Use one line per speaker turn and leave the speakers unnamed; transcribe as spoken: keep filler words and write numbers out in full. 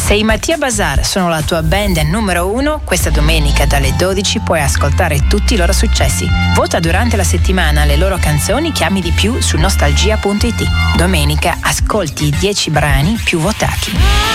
Se i Mattia Bazar sono la tua band numero uno, questa domenica dalle dodici puoi ascoltare tutti i loro successi. Vota durante la settimana le loro canzoni che ami di più su nostalgia punto it. Domenica ascolti i dieci brani più votati.